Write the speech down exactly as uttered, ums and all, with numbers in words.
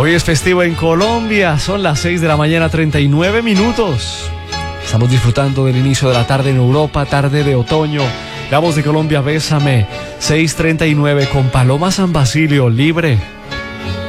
Hoy es festivo en Colombia, son las seis de la mañana, treinta y nueve minutos. Estamos disfrutando del inicio de la tarde en Europa, tarde de otoño. La voz de Colombia, Bésame, seis treinta y nueve con Paloma San Basilio, Libre.